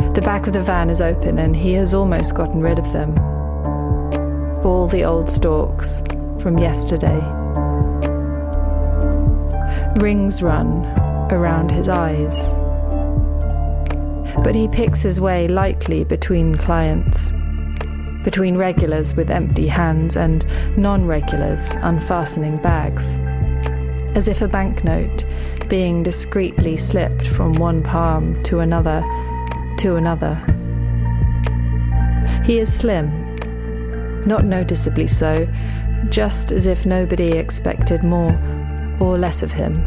The back of the van is open and he has almost gotten rid of them. All the old stalks from yesterday. Rings run around his eyes. But he picks his way lightly between clients, between regulars with empty hands and non-regulars unfastening bags, as if a banknote being discreetly slipped from one palm to another. He is slim, not noticeably so, just as if nobody expected more or less of him.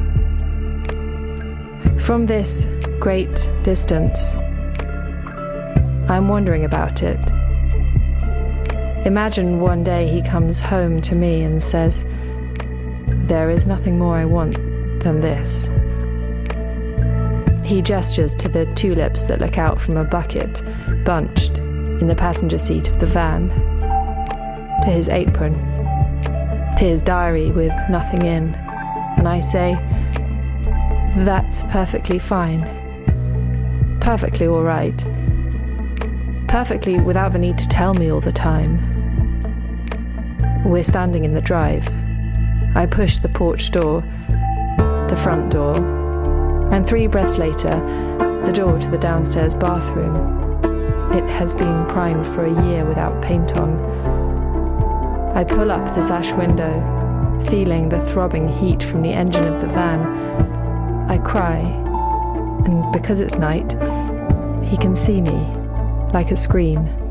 From this great distance, I'm wondering about it. Imagine one day he comes home to me and says, "There is nothing more I want than this." He gestures to the tulips that look out from a bucket, bunched in the passenger seat of the van, to his apron, to his diary with nothing in, and I say, "That's perfectly fine. Perfectly all right. Perfectly without the need to tell me all the time." We're standing in the drive. I push the porch door, the front door, and 3 breaths later, the door to the downstairs bathroom. It has been primed for a year without paint on. I pull up the sash window, feeling the throbbing heat from the engine of the van. I cry, and because it's night, he can see me, like a screen.